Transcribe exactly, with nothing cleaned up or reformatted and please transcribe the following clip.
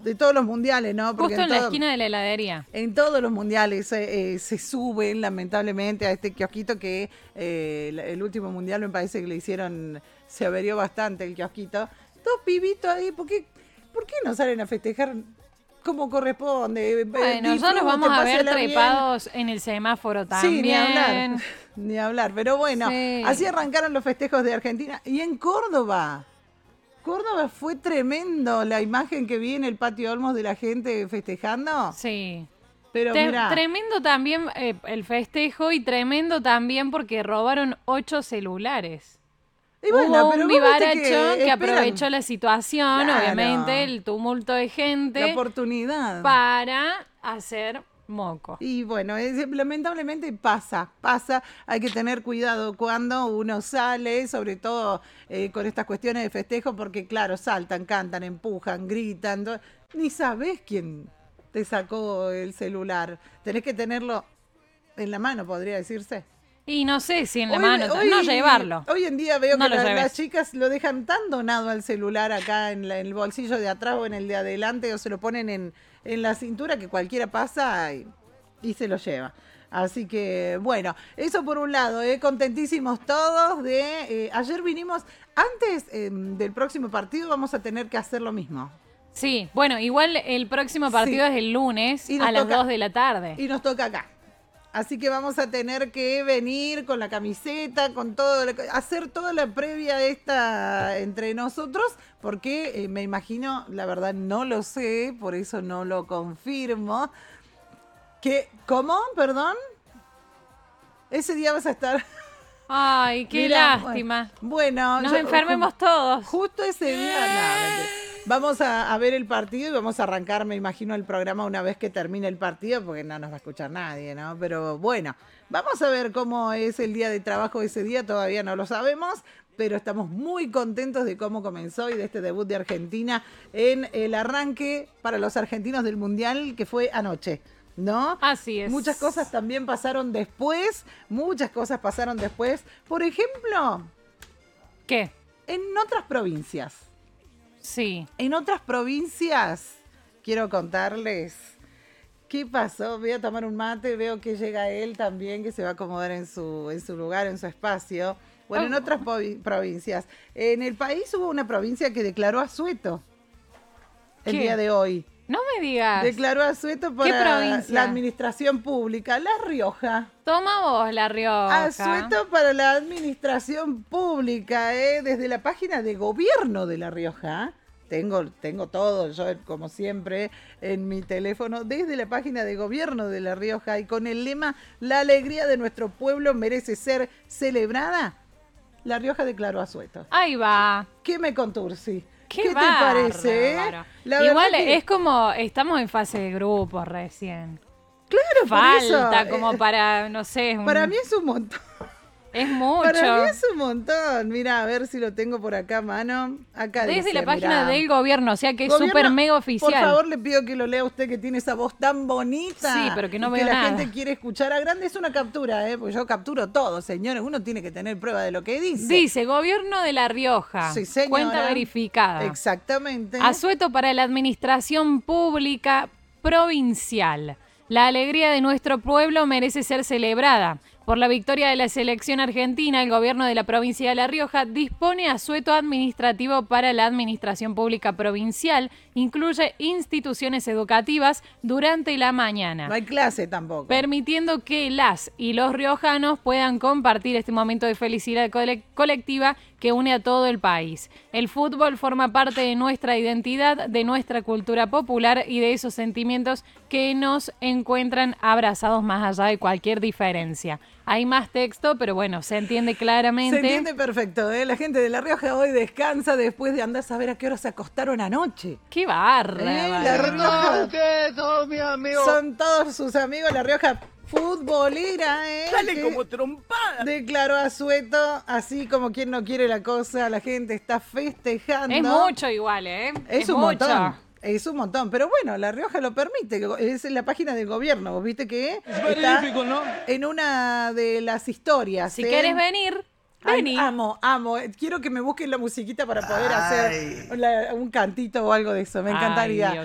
de todos los mundiales, ¿no? Porque Justo en, en todo, la esquina de la heladería. En todos los mundiales eh, eh, se suben, lamentablemente, a este kiosquito que eh, el, el último mundial me parece que le hicieron, se averió bastante el kiosquito. Dos pibitos ahí, ¿por qué, ¿por qué no salen a festejar como corresponde? Bueno, nosotros vamos a ver trepados bien en el semáforo también. Sí, ni hablar, ni hablar. Pero bueno, sí. Así arrancaron los festejos de Argentina. Y en Córdoba... Córdoba fue tremendo la imagen que vi en el patio Olmos de la gente festejando. Sí. Pero Te, mirá. Tremendo también eh, el festejo y tremendo también porque robaron ocho celulares. Y bueno, Hubo pero un vivaracho que, que esperan. aprovechó la situación, Claro. obviamente, el tumulto de gente. La oportunidad. Para hacer moco. Y bueno, es, lamentablemente pasa, pasa, hay que tener cuidado cuando uno sale, sobre todo eh, con estas cuestiones de festejo, porque claro, saltan, cantan, empujan, gritan, do... ni sabés quién te sacó el celular, tenés que tenerlo en la mano, podría decirse. Y no sé si en la hoy, mano, hoy, no llevarlo. Hoy en día veo no que la, las chicas lo dejan tan donado al celular acá en, la, en el bolsillo de atrás o en el de adelante, o se lo ponen en, en la cintura, que cualquiera pasa y, y se lo lleva. Así que, bueno, eso por un lado, ¿eh? Contentísimos todos de... Eh, ayer vinimos, antes eh, del próximo partido vamos a tener que hacer lo mismo. Sí, bueno, igual el próximo partido sí. es el lunes a las dos de la tarde. Y nos toca acá. Así que vamos a tener que venir con la camiseta, con todo, hacer toda la previa esta entre nosotros, porque eh, me imagino, la verdad no lo sé, por eso no lo confirmo, que, ¿cómo? ¿Perdón? Ese día vas a estar... Ay, qué Mirá, lástima. Bueno, nos yo, enfermemos ju- todos. Justo ese día, no, vamos a, a ver el partido y vamos a arrancar, me imagino, el programa una vez que termine el partido, porque no nos va a escuchar nadie, ¿no? Pero bueno, vamos a ver cómo es el día de trabajo ese día, todavía no lo sabemos, pero estamos muy contentos de cómo comenzó y de este debut de Argentina en el arranque para los argentinos del Mundial, que fue anoche. ¿No? Así es. Muchas cosas también pasaron después, muchas cosas pasaron después. Por ejemplo... ¿Qué? En otras provincias. Sí. En otras provincias, quiero contarles qué pasó. Voy a tomar un mate, veo que llega él también, que se va a acomodar en su, en su lugar, en su espacio. Bueno, oh. en otras provincias. En el país hubo una provincia que declaró asueto el ¿Qué? día de hoy. No me digas. Declaró asueto para la administración pública. La Rioja. Toma vos, La Rioja. Asueto para la administración pública, ¿eh? Desde la página de gobierno de La Rioja. Tengo, tengo todo, yo como siempre, en mi teléfono. Desde la página de gobierno de La Rioja y con el lema "La alegría de nuestro pueblo merece ser celebrada", La Rioja declaró asueto. Ahí va. ¿Qué me contursi? ¿Qué, ¿Qué barra, te parece? Eh? La Igual que... es como, estamos en fase de grupo recién. Claro, Falta por eso, como eh, para, no sé. Un... Para mí es un montón. Es mucho. Para mí es un montón. Mira, a ver si lo tengo por acá a mano. Acá Desde dice, la página mirá, del gobierno, o sea que es gobierno, súper mega oficial. Por favor, le pido que lo lea usted, que tiene esa voz tan bonita. Sí, pero que no veo que la nada. gente quiere escuchar a grande. Es una captura, ¿eh? Porque yo capturo todo, señores. Uno tiene que tener prueba de lo que dice. Dice, gobierno de La Rioja. Sí, señora. Cuenta verificada. Exactamente. Asueto para la administración pública provincial. La alegría de nuestro pueblo merece ser celebrada. Por la victoria de la selección argentina, el gobierno de la provincia de La Rioja dispone asueto administrativo para la administración pública provincial, incluye instituciones educativas durante la mañana. No hay clase tampoco. Permitiendo que las y los riojanos puedan compartir este momento de felicidad cole- colectiva que une a todo el país. El fútbol forma parte de nuestra identidad, de nuestra cultura popular y de esos sentimientos que nos encuentran abrazados más allá de cualquier diferencia. Hay más texto, pero bueno, se entiende claramente. Se entiende perfecto, ¿eh? La gente de La Rioja hoy descansa después de andar a saber a qué hora se acostaron anoche. ¡Qué barra! ¿Eh? La Rioja. Ustedes son mis amigos. Son todos sus amigos. La Rioja futbolera, ¿eh? Sale que como trompada. Declaró asueto, así como quien no quiere la cosa. La gente está festejando. Es mucho igual, ¿eh? Es, es un mucho. montón. Es un montón, pero bueno, La Rioja lo permite, es en la página del gobierno, vos viste que Es está magnífico, ¿no? en una de las historias. Si ¿eh? querés venir, Ay, vení. amo, amo. Quiero que me busquen la musiquita para poder Ay. hacer la- un cantito o algo de eso, me Ay, encantaría. Dios.